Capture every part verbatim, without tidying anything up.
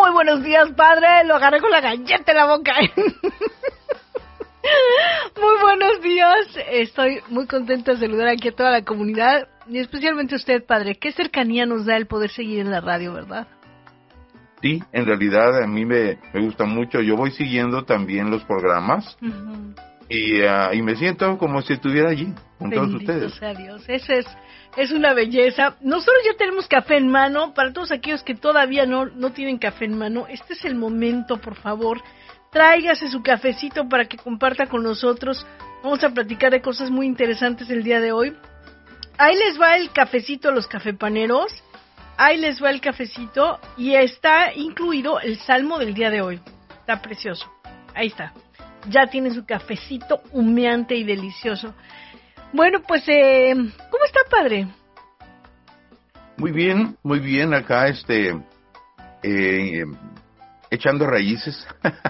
Muy buenos días, padre. Lo agarré con la galleta en la boca. Muy buenos días. Estoy muy contenta de saludar aquí a toda la comunidad y especialmente a usted, padre. Qué cercanía nos da el poder seguir en la radio, ¿verdad? Sí, en realidad a mí me, me gusta mucho. Yo voy siguiendo también los programas uh-huh. y, uh, y me siento como si estuviera allí con Bendito todos ustedes. Sea Dios. Eso es, es una belleza. Nosotros ya tenemos café en mano. Para todos aquellos que todavía no, no tienen café en mano, este es el momento, por favor. Tráigase su cafecito para que comparta con nosotros. Vamos a platicar de cosas muy interesantes el día de hoy. Ahí les va el cafecito a los cafepaneros. Ahí les va el cafecito y está incluido el salmo del día de hoy. Está precioso. Ahí está. Ya tiene su cafecito humeante y delicioso. Bueno, pues, eh, ¿cómo está, padre? Muy bien, muy bien. Acá, este, eh, echando raíces.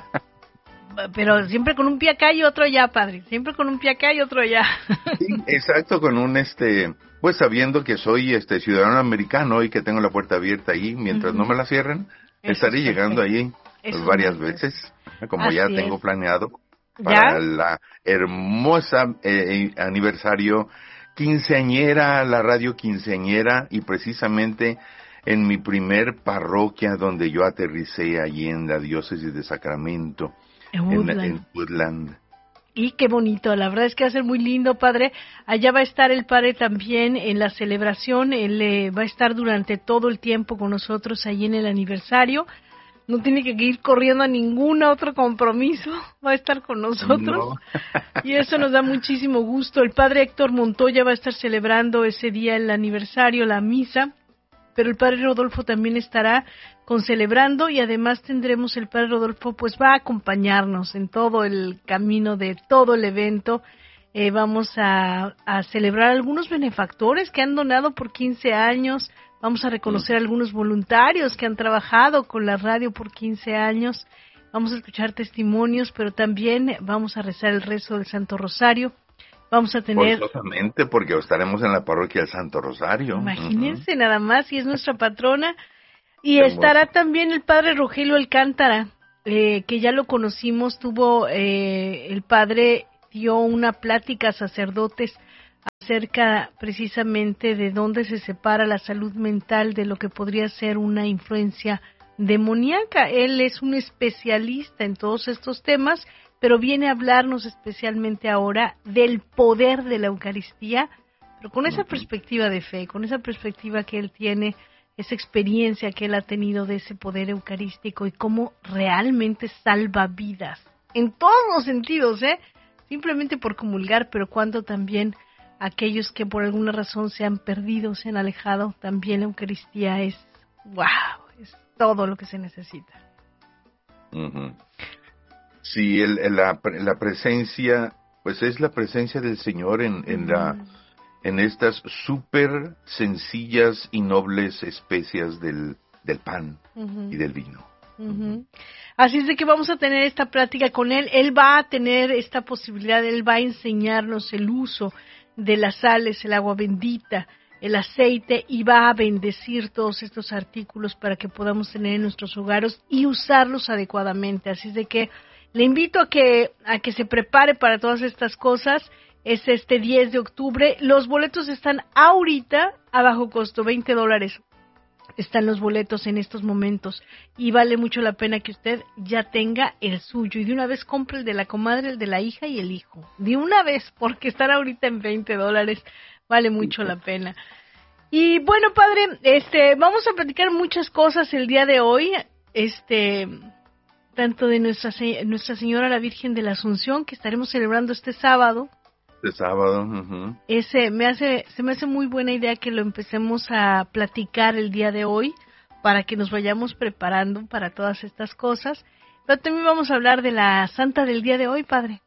Pero siempre con un pie acá y otro allá, padre. Siempre con un pie acá y otro allá. Sí, exacto, con un, este, pues sabiendo que soy, este, ciudadano americano y que tengo la puerta abierta ahí, mientras uh-huh. no me la cierren, Eso estaré llegando allí pues, varias veces, como Así ya tengo es. planeado, para ¿Ya? la hermosa eh, aniversario quinceañera, la radio quinceañera, y precisamente en mi primer parroquia donde yo aterricé allí en la diócesis de Sacramento. En Woodland. En, en Woodland. Y qué bonito, la verdad es que va a ser muy lindo, padre. Allá va a estar el padre también en la celebración, él eh, va a estar durante todo el tiempo con nosotros allí en el aniversario. No tiene que ir corriendo a ningún otro compromiso, va a estar con nosotros. No. Y eso nos da muchísimo gusto. El padre Héctor Montoya va a estar celebrando ese día el aniversario, la misa. Pero el padre Rodolfo también estará con celebrando y además tendremos el padre Rodolfo, pues va a acompañarnos en todo el camino de todo el evento. Eh, vamos a, a celebrar algunos benefactores que han donado por quince años. Vamos a reconocer a algunos voluntarios que han trabajado con la radio por quince años. Vamos a escuchar testimonios, pero también vamos a rezar el rezo del Santo Rosario. Vamos a tener... Forzosamente, porque estaremos en la parroquia del Santo Rosario. Imagínense, uh-huh. nada más, y es nuestra patrona. Y Qué estará hermoso. También el padre Rogelio Alcántara, eh, que ya lo conocimos, tuvo, eh, el padre dio una plática a sacerdotes acerca precisamente de dónde se separa la salud mental de lo que podría ser una influencia demoníaca. Él es un especialista en todos estos temas, pero viene a hablarnos especialmente ahora del poder de la Eucaristía, pero con esa perspectiva de fe, con esa perspectiva que él tiene, esa experiencia que él ha tenido de ese poder eucarístico y cómo realmente salva vidas, en todos los sentidos, ¿eh? Simplemente por comulgar, pero cuando también aquellos que por alguna razón se han perdido, se han alejado, también la Eucaristía es, wow, es todo lo que se necesita. Uh-huh. Sí, el, el, la, la presencia, pues es la presencia del Señor en, en, uh-huh. la, en estas súper sencillas y nobles especias del, del pan uh-huh. y del vino. Uh-huh. Uh-huh. Así es de que vamos a tener esta plática con él. Él va a tener esta posibilidad, él va a enseñarnos el uso de las sales, el agua bendita, el aceite, y va a bendecir todos estos artículos para que podamos tener en nuestros hogares y usarlos adecuadamente. Así es de que le invito a que, a que se prepare para todas estas cosas. Es este diez de octubre. Los boletos están ahorita a bajo costo, veinte dólares. Están los boletos en estos momentos y vale mucho la pena que usted ya tenga el suyo y de una vez compre el de la comadre, el de la hija y el hijo. De una vez, porque están ahorita en veinte dólares. Vale mucho la pena. Y bueno, padre, este, vamos a platicar muchas cosas el día de hoy. Este... tanto de nuestra Nuestra Señora la Virgen de la Asunción, que estaremos celebrando este sábado. Este sábado, uh-huh. Ese me hace, se me hace muy buena idea que lo empecemos a platicar el día de hoy, para que nos vayamos preparando para todas estas cosas. Pero también vamos a hablar de la Santa del día de hoy, padre.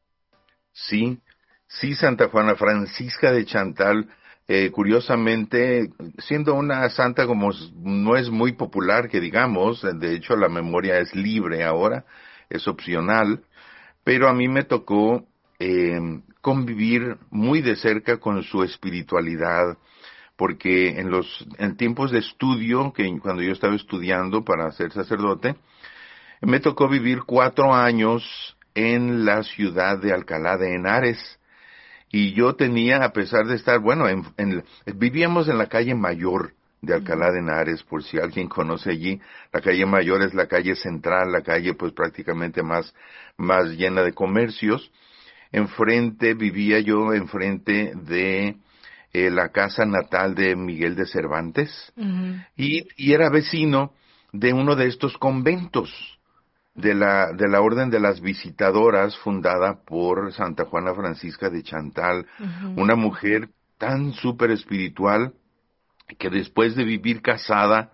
Sí, sí, Santa Juana Francisca de Chantal. Eh, curiosamente, siendo una santa como no es muy popular, que digamos, de hecho la memoria es libre ahora, es opcional, pero a mí me tocó eh, convivir muy de cerca con su espiritualidad, porque en los en tiempos de estudio, que cuando yo estaba estudiando para ser sacerdote, me tocó vivir cuatro años en la ciudad de Alcalá de Henares. Y yo tenía, a pesar de estar, bueno, en, en, vivíamos en la calle Mayor de Alcalá de Henares, por si alguien conoce allí. La calle Mayor es la calle central, la calle pues prácticamente más, más llena de comercios. Enfrente, vivía yo enfrente de eh, la casa natal de Miguel de Cervantes. Uh-huh. y, y era vecino de uno de estos conventos de la de la Orden de las Visitadoras, fundada por Santa Juana Francisca de Chantal, uh-huh. una mujer tan súper espiritual que después de vivir casada,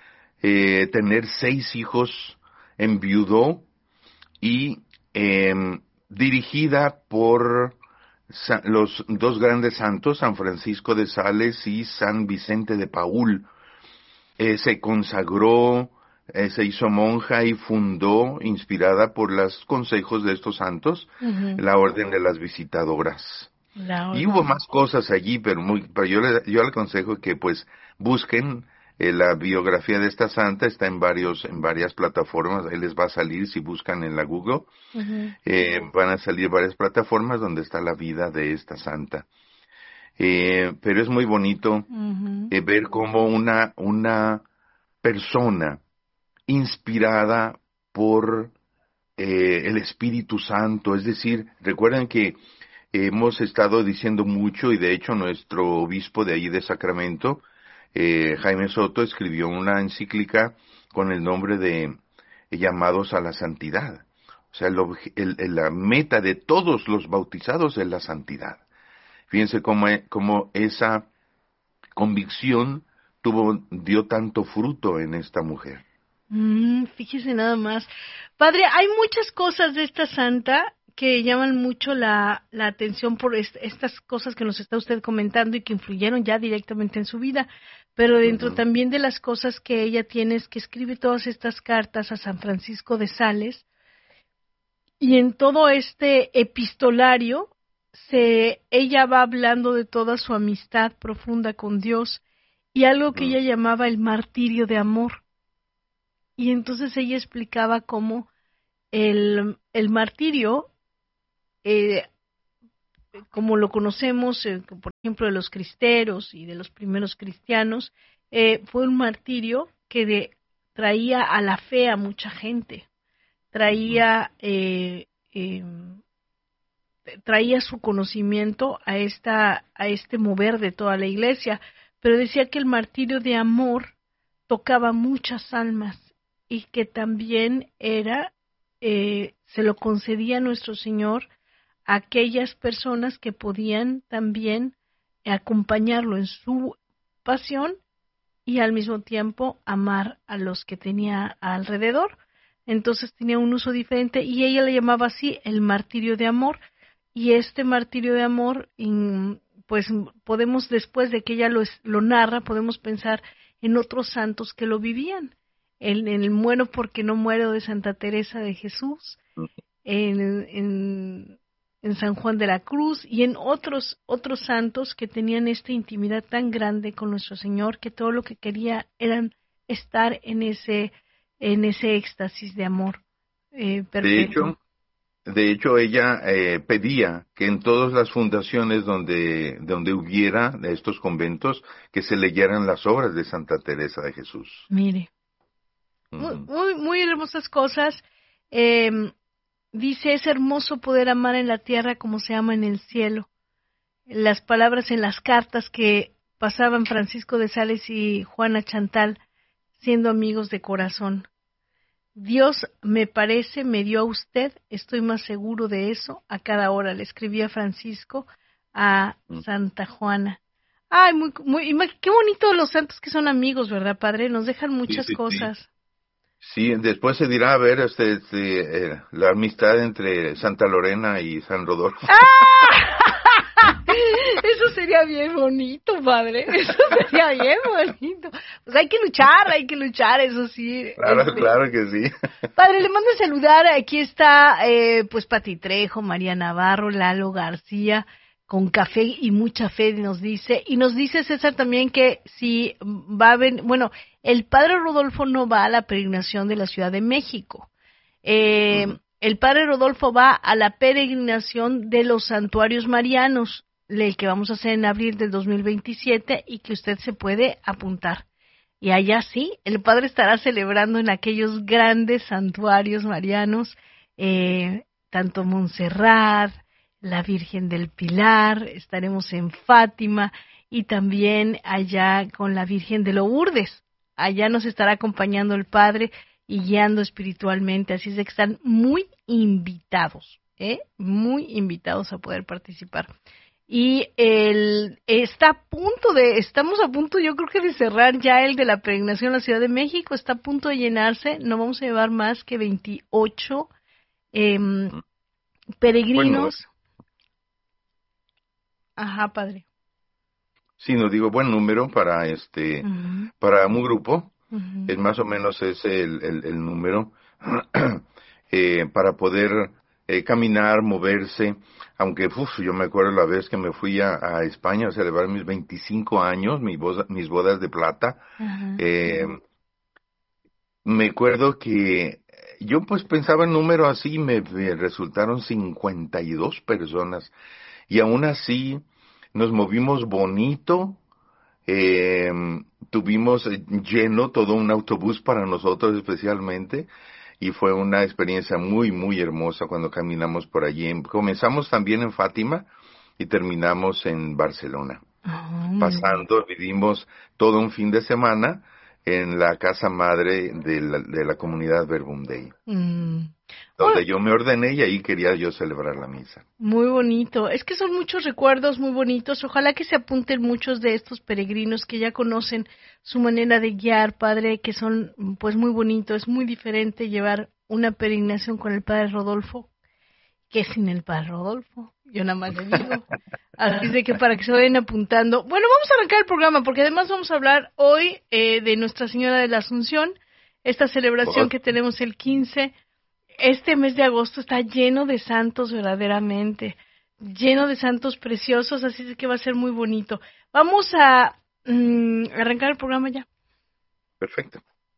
eh, tener seis hijos, enviudó y eh, dirigida por sa- los dos grandes santos, San Francisco de Sales y San Vicente de Paúl, eh, se consagró, Eh, se hizo monja y fundó, inspirada por los consejos de estos santos, uh-huh. la Orden de las Visitadoras. Y hubo más cosas allí, pero muy, pero yo le, yo le aconsejo que pues busquen eh, la biografía de esta santa, está en varios, en varias plataformas, ahí les va a salir si buscan en la Google, uh-huh. eh, van a salir varias plataformas donde está la vida de esta santa. Eh, pero es muy bonito uh-huh. eh, ver cómo una, una persona inspirada por eh, el Espíritu Santo, es decir, recuerden que hemos estado diciendo mucho, y de hecho nuestro obispo de ahí de Sacramento, eh, Jaime Soto, escribió una encíclica con el nombre de Llamados a la Santidad. O sea, el, el, el, la meta de todos los bautizados es la santidad. Fíjense cómo, cómo esa convicción tuvo, dio tanto fruto en esta mujer. Mm, fíjese nada más. Padre, hay muchas cosas de esta santa que llaman mucho la, la atención por est- estas cosas que nos está usted comentando y que influyeron ya directamente en su vida, pero dentro uh-huh. también de las cosas que ella tiene es que escribe todas estas cartas a San Francisco de Sales, y en todo este epistolario se, ella va hablando de toda su amistad profunda con Dios y algo que uh-huh. ella llamaba el martirio de amor. Y entonces ella explicaba cómo el, el martirio, eh, como lo conocemos, eh, por ejemplo, de los cristeros y de los primeros cristianos, eh, fue un martirio que de, traía a la fe a mucha gente, traía, eh, eh, traía su conocimiento a, esta, a este mover de toda la iglesia, pero decía que el martirio de amor tocaba muchas almas, y que también era, eh, se lo concedía a nuestro Señor a aquellas personas que podían también acompañarlo en su pasión y al mismo tiempo amar a los que tenía alrededor. Entonces tenía un uso diferente y ella le llamaba así el martirio de amor. Y este martirio de amor, pues podemos, después de que ella lo, lo narra, podemos pensar en otros santos que lo vivían. En, en el Muero porque no muero de Santa Teresa de Jesús, en, en, en San Juan de la Cruz y en otros otros santos que tenían esta intimidad tan grande con nuestro Señor que todo lo que quería eran estar en ese en ese éxtasis de amor eh, perfecto. De hecho, de hecho ella eh, pedía que en todas las fundaciones donde donde hubiera de estos conventos que se leyeran las obras de Santa Teresa de Jesús. Mire. Muy, muy, muy hermosas cosas. Eh, dice, es hermoso poder amar en la tierra como se ama en el cielo. Las palabras en las cartas que pasaban Francisco de Sales y Juana Chantal, siendo amigos de corazón. Dios, me parece, me dio a usted, estoy más seguro de eso, a cada hora. Le escribía Francisco a Santa Juana. Ay, muy, muy, qué bonito los santos que son amigos, ¿verdad, padre? Nos dejan muchas sí, sí, cosas. Sí. Sí, después se dirá, a ver, este, este, eh, la amistad entre Santa Lorena y San Rodolfo. ¡Ah! Eso sería bien bonito, padre. Eso sería bien bonito. Pues hay que luchar, hay que luchar, eso sí. Claro, este... claro que sí. Padre, le mando a saludar. Aquí está, eh, pues, Pati Trejo, María Navarro, Lalo García, con café y mucha fe, nos dice. Y nos dice César también que si va a venir, bueno, el padre Rodolfo no va a la peregrinación de la Ciudad de México. Eh, uh-huh. El padre Rodolfo va a la peregrinación de los santuarios marianos, el que vamos a hacer en abril del dos mil veintisiete, y que usted se puede apuntar. Y allá sí, el padre estará celebrando en aquellos grandes santuarios marianos, eh, tanto Montserrat, la Virgen del Pilar, estaremos en Fátima y también allá con la Virgen de Lourdes. Allá nos estará acompañando el padre y guiando espiritualmente, así es de que están muy invitados, ¿eh? Muy invitados a poder participar. Y el está a punto de, estamos a punto yo creo que de cerrar ya el de la peregrinación a la Ciudad de México, está a punto de llenarse, no vamos a llevar más que veintiocho eh, peregrinos. Bueno, ajá, padre. Sí, no digo buen número para este, uh-huh. para un grupo, uh-huh. es más o menos ese el, el, el número eh, para poder eh, caminar, moverse, aunque uf, yo me acuerdo la vez que me fui a, a España a celebrar mis veinticinco años, mi boda, mis bodas de plata, uh-huh. eh, me acuerdo que yo pues pensaba en número así, me, me resultaron cincuenta y dos personas, y aún así nos movimos bonito, eh, tuvimos lleno todo un autobús para nosotros especialmente, y fue una experiencia muy, muy hermosa cuando caminamos por allí. Comenzamos también en Fátima y terminamos en Barcelona. Oh. Pasando, vivimos todo un fin de semana en la casa madre de la, de la comunidad Verbum Dei, mm. donde oh. yo me ordené y ahí quería yo celebrar la misa. Muy bonito, es que son muchos recuerdos muy bonitos, ojalá que se apunten muchos de estos peregrinos que ya conocen su manera de guiar, padre, que son pues muy bonitos, es muy diferente llevar una peregrinación con el padre Rodolfo que sin el padre Rodolfo, yo nada más le digo. Así de que para que se vayan apuntando. Bueno, vamos a arrancar el programa porque además vamos a hablar hoy eh, de Nuestra Señora de la Asunción, esta celebración oh. que tenemos el quince. Este mes de agosto está lleno de santos verdaderamente, lleno de santos preciosos, así de que va a ser muy bonito. Vamos a mmm, arrancar el programa ya. Perfecto.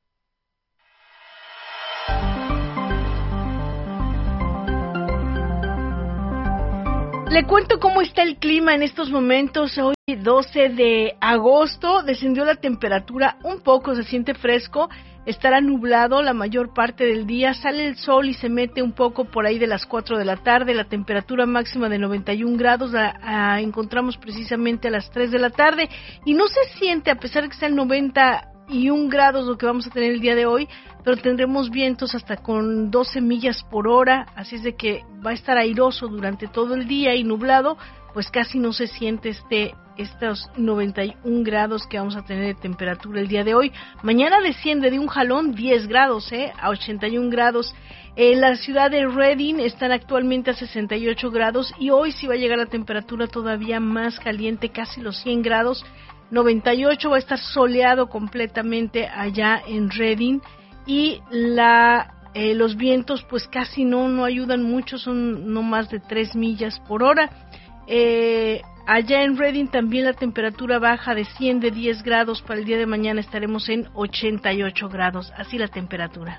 Le cuento cómo está el clima en estos momentos. Hoy, doce de agosto, descendió la temperatura un poco, se siente fresco, estará nublado la mayor parte del día, sale el sol y se mete un poco por ahí de las cuatro de la tarde, la temperatura máxima de noventa y un grados la, la encontramos precisamente a las tres de la tarde y no se siente, a pesar de que sean noventa y un grados lo que vamos a tener el día de hoy, pero tendremos vientos hasta con doce millas por hora, así es de que va a estar airoso durante todo el día y nublado, pues casi no se siente este estos noventa y un grados que vamos a tener de temperatura el día de hoy. Mañana desciende de un jalón diez grados, eh, a ochenta y un grados. En la ciudad de Reading están actualmente a sesenta y ocho grados y hoy sí va a llegar la temperatura todavía más caliente, casi los cien grados. noventa y ocho va a estar soleado completamente allá en Reading y la eh, los vientos pues casi no no ayudan mucho, son no más de tres millas por hora. Eh, allá en Reading también la temperatura baja de cien, de diez grados, para el día de mañana estaremos en ochenta y ocho grados, así la temperatura.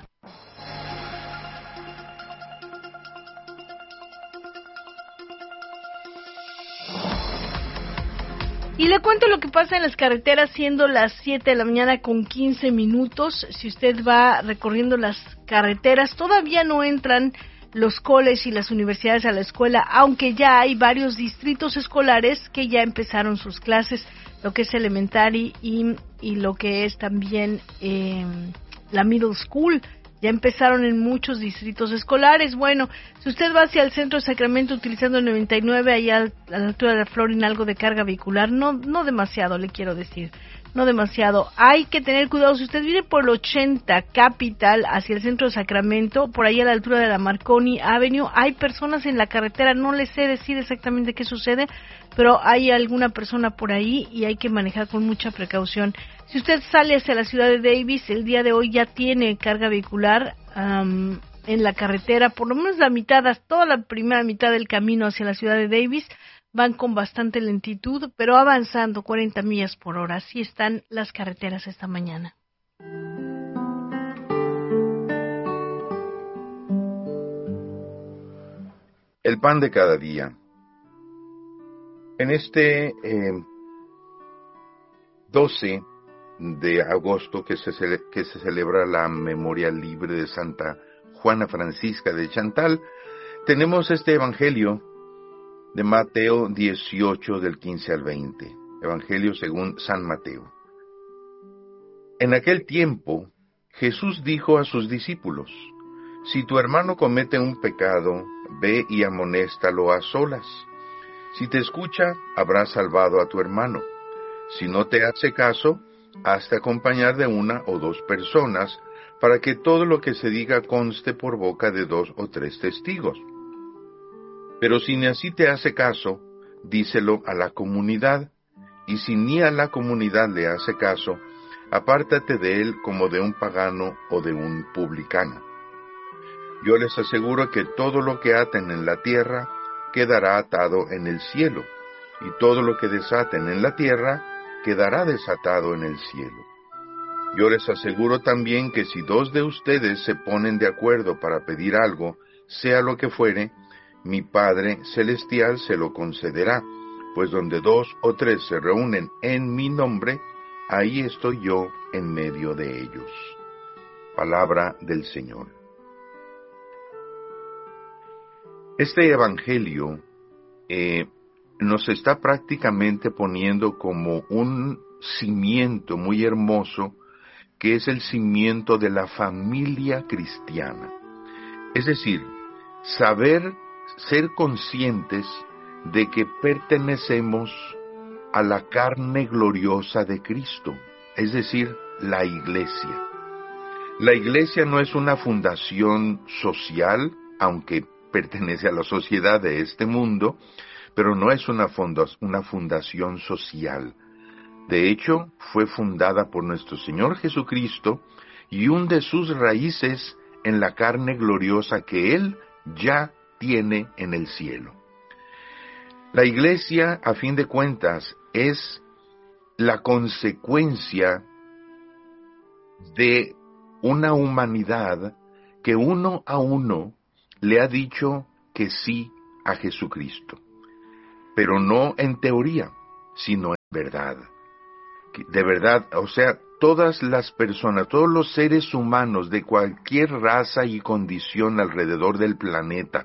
Y le cuento lo que pasa en las carreteras, siendo las siete de la mañana con quince minutos. Si usted va recorriendo las carreteras, todavía no entran los coles y las universidades a la escuela, aunque ya hay varios distritos escolares que ya empezaron sus clases, lo que es elementary y, y lo que es también eh, la middle school. Ya empezaron en muchos distritos escolares. Bueno, si usted va hacia el centro de Sacramento utilizando el noventa y nueve, allá a la altura de la Florin, algo de carga vehicular, no no demasiado, le quiero decir, no demasiado. Hay que tener cuidado, si usted viene por el ochenta Capital hacia el centro de Sacramento, por ahí a la altura de la Marconi Avenue, hay personas en la carretera, no les sé decir exactamente qué sucede, pero hay alguna persona por ahí y hay que manejar con mucha precaución. Si usted sale hacia la ciudad de Davis, el día de hoy ya tiene carga vehicular um, en la carretera, por lo menos la mitad, toda la primera mitad del camino hacia la ciudad de Davis, van con bastante lentitud, pero avanzando cuarenta millas por hora. Así están las carreteras esta mañana. El pan de cada día. En este eh, doce de agosto que se, cele- que se celebra la memoria libre de Santa Juana Francisca de Chantal, tenemos este evangelio de Mateo dieciocho del quince al veinte, evangelio según San Mateo. En aquel tiempo, Jesús dijo a sus discípulos: si tu hermano comete un pecado, ve y amonéstalo a solas. Si te escucha, habrás salvado a tu hermano. Si no te hace caso, hazte acompañar de una o dos personas, para que todo lo que se diga conste por boca de dos o tres testigos. Pero si ni así te hace caso, díselo a la comunidad, y si ni a la comunidad le hace caso, apártate de él como de un pagano o de un publicano. Yo les aseguro que todo lo que aten en la tierra quedará atado en el cielo, y todo lo que desaten en la tierra quedará desatado en el cielo. Yo les aseguro también que si dos de ustedes se ponen de acuerdo para pedir algo, sea lo que fuere, mi Padre Celestial se lo concederá, pues donde dos o tres se reúnen en mi nombre, ahí estoy yo en medio de ellos. Palabra del Señor. Este evangelio eh, nos está prácticamente poniendo como un cimiento muy hermoso, que es el cimiento de la familia cristiana. Es decir, saber, ser conscientes de que pertenecemos a la carne gloriosa de Cristo, es decir, la Iglesia. La Iglesia no es una fundación social, aunque pertenece a la sociedad de este mundo, pero no es una, funda- una fundación social. De hecho, fue fundada por nuestro Señor Jesucristo y hunde sus raíces en la carne gloriosa que Él ya tiene en el cielo. La Iglesia, a fin de cuentas, es la consecuencia de una humanidad que uno a uno le ha dicho que sí a Jesucristo, pero no en teoría, sino en verdad. De verdad, o sea, todas las personas, todos los seres humanos de cualquier raza y condición alrededor del planeta,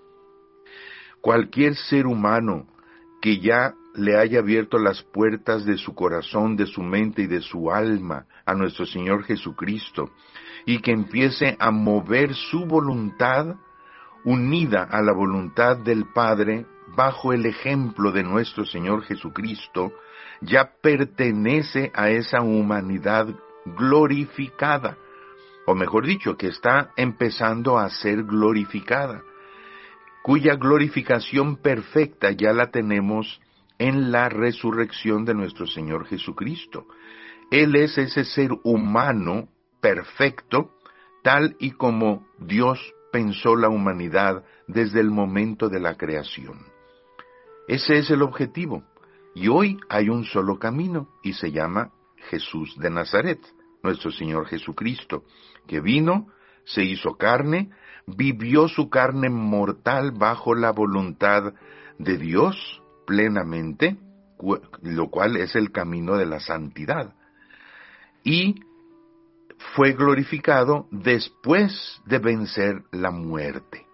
cualquier ser humano que ya le haya abierto las puertas de su corazón, de su mente y de su alma a nuestro Señor Jesucristo, y que empiece a mover su voluntad unida a la voluntad del Padre, bajo el ejemplo de nuestro Señor Jesucristo, ya pertenece a esa humanidad glorificada, o mejor dicho, que está empezando a ser glorificada, cuya glorificación perfecta ya la tenemos en la resurrección de nuestro Señor Jesucristo. Él es ese ser humano perfecto, tal y como Dios pensó la humanidad desde el momento de la creación. Ese es el objetivo. Y hoy hay un solo camino, y se llama Jesús de Nazaret, nuestro Señor Jesucristo, que vino, se hizo carne, vivió su carne mortal bajo la voluntad de Dios plenamente, lo cual es el camino de la santidad. Y fue glorificado después de vencer la muerte.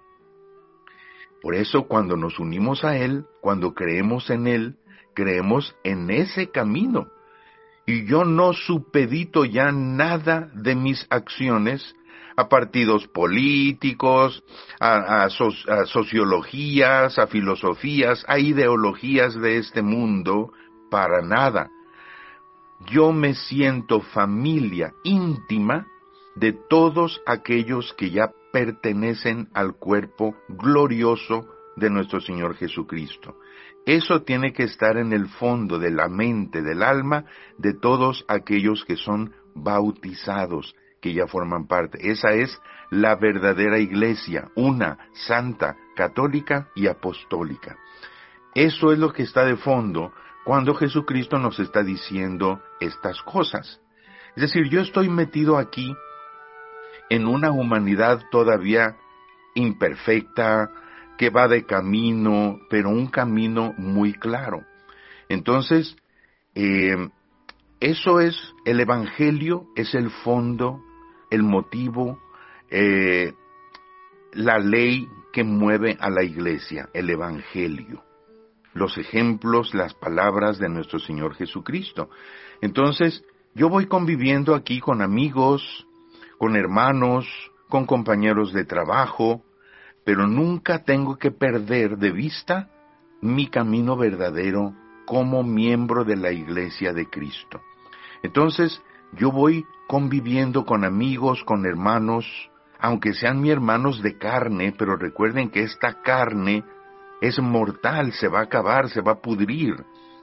Por eso, cuando nos unimos a Él, cuando creemos en Él, creemos en ese camino. Y yo no supedito ya nada de mis acciones a partidos políticos, a, a, so, a sociologías, a filosofías, a ideologías de este mundo, para nada. Yo me siento familia íntima de todos aquellos que ya pertenecen al cuerpo glorioso de nuestro Señor Jesucristo. Eso tiene que estar en el fondo de la mente, del alma, de todos aquellos que son bautizados, que ya forman parte. Esa es la verdadera iglesia, una, santa, católica y apostólica. Eso es lo que está de fondo cuando Jesucristo nos está diciendo estas cosas. Es decir, yo estoy metido aquí en una humanidad todavía imperfecta, que va de camino, pero un camino muy claro. Entonces, eh, eso es el Evangelio, es el fondo, el motivo, eh, la ley que mueve a la iglesia, el Evangelio. Los ejemplos, las palabras de nuestro Señor Jesucristo. Entonces, yo voy conviviendo aquí con amigos, con hermanos, con compañeros de trabajo, pero nunca tengo que perder de vista mi camino verdadero como miembro de la Iglesia de Cristo. Entonces, yo voy conviviendo con amigos, con hermanos, aunque sean mis hermanos de carne, pero recuerden que esta carne es mortal, se va a acabar, se va a pudrir.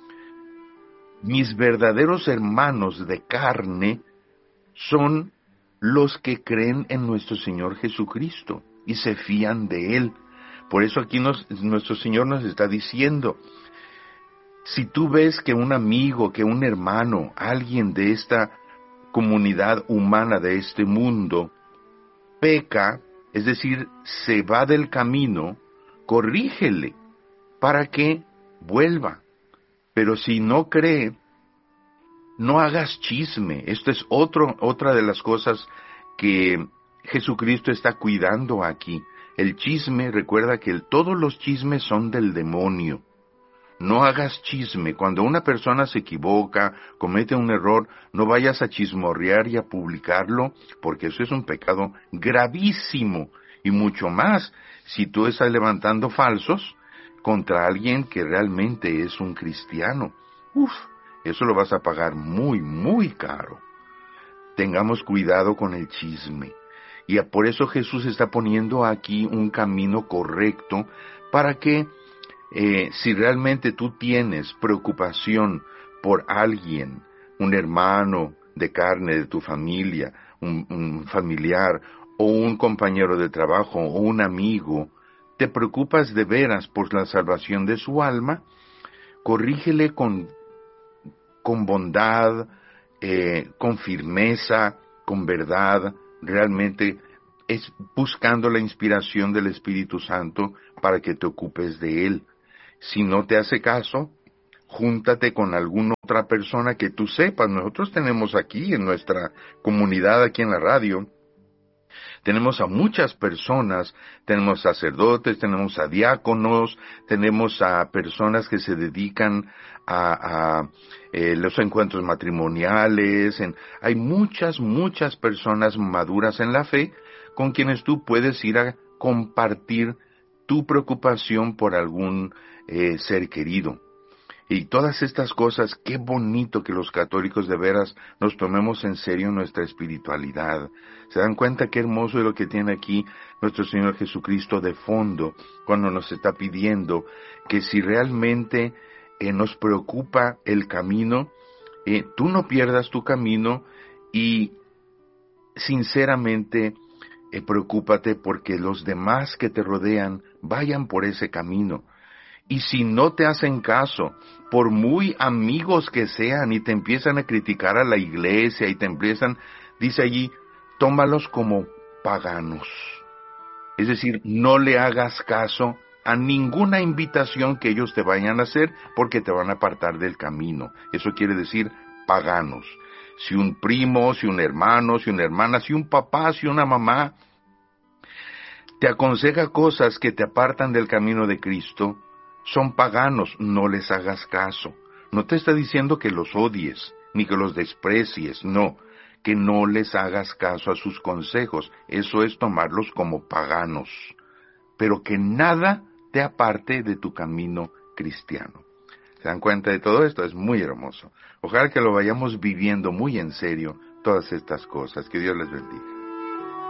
Mis verdaderos hermanos de carne son los que creen en nuestro Señor Jesucristo y se fían de Él. Por eso aquí nos, nuestro Señor nos está diciendo, si tú ves que un amigo, que un hermano, alguien de esta comunidad humana, de este mundo, peca, es decir, se va del camino, corrígele para que vuelva. Pero si no cree, no hagas chisme. Esto es otro, otra de las cosas que Jesucristo está cuidando aquí. El chisme, recuerda que el, todos los chismes son del demonio. No hagas chisme. Cuando una persona se equivoca, comete un error, no vayas a chismorrear y a publicarlo, porque eso es un pecado gravísimo. Y mucho más si tú estás levantando falsos contra alguien que realmente es un cristiano. Uf, eso lo vas a pagar muy, muy caro. Tengamos cuidado con el chisme. Y por eso Jesús está poniendo aquí un camino correcto para que eh, si realmente tú tienes preocupación por alguien, un hermano de carne de tu familia, un, un familiar o un compañero de trabajo o un amigo, te preocupas de veras por la salvación de su alma, corrígele con, con bondad, eh, con firmeza, con verdad, realmente es buscando la inspiración del Espíritu Santo para que te ocupes de él. Si no te hace caso, júntate con alguna otra persona que tú sepas. Nosotros tenemos aquí en nuestra comunidad, aquí en la radio, tenemos a muchas personas, tenemos sacerdotes, tenemos a diáconos, tenemos a personas que se dedican a, a eh, los encuentros matrimoniales. En, hay muchas, muchas personas maduras en la fe con quienes tú puedes ir a compartir tu preocupación por algún eh, ser querido. Y todas estas cosas, qué bonito que los católicos de veras nos tomemos en serio nuestra espiritualidad. ¿Se dan cuenta qué hermoso es lo que tiene aquí nuestro Señor Jesucristo de fondo cuando nos está pidiendo que si realmente eh, nos preocupa el camino, eh, tú no pierdas tu camino y sinceramente eh, preocúpate porque los demás que te rodean vayan por ese camino. Y si no te hacen caso, por muy amigos que sean y te empiezan a criticar a la iglesia y te empiezan, dice allí, tómalos como paganos. Es decir, no le hagas caso a ninguna invitación que ellos te vayan a hacer porque te van a apartar del camino. Eso quiere decir paganos. Si un primo, si un hermano, si una hermana, si un papá, si una mamá te aconseja cosas que te apartan del camino de Cristo, son paganos, no les hagas caso. No te está diciendo que los odies, ni que los desprecies, no, que no les hagas caso a sus consejos. Eso es tomarlos como paganos, pero que nada te aparte de tu camino cristiano. ¿Se dan cuenta de todo esto? Es muy hermoso. Ojalá que lo vayamos viviendo muy en serio, todas estas cosas. Que Dios les bendiga.